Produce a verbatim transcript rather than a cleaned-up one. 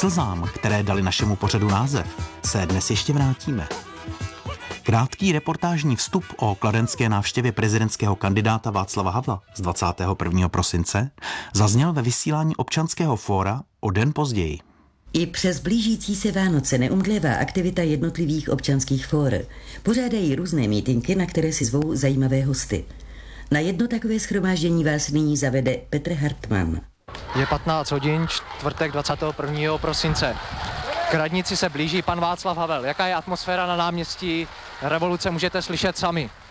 slzám, které dali našemu pořadu název, se dnes ještě vrátíme. Krátký reportážní vstup o kladenské návštěvě prezidentského kandidáta Václava Havla z dvacátého prvního prosince zazněl ve vysílání Občanského fóra o den později. I přes blížící se Vánoce neumdlěvá aktivita jednotlivých občanských fór. Pořádají různé mítinky, na které si zvou zajímavé hosty. Na jedno takové shromáždění vás nyní zavede Petr Hartmann. Je patnáct hodin, čtvrtek dvacátého prvního prosince. K radnici se blíží pan Václav Havel. Jaká je atmosféra na náměstí Revoluce, můžete slyšet sami.